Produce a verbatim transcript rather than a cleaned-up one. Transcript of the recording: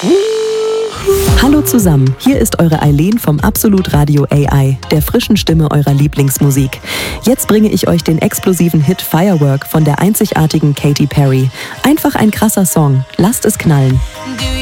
Hallo zusammen, hier ist eure Eileen vom Absolut Radio A I, der frischen Stimme eurer Lieblingsmusik. Jetzt bringe ich euch den explosiven Hit Firework von der einzigartigen Katy Perry. Einfach ein krasser Song, lasst es knallen.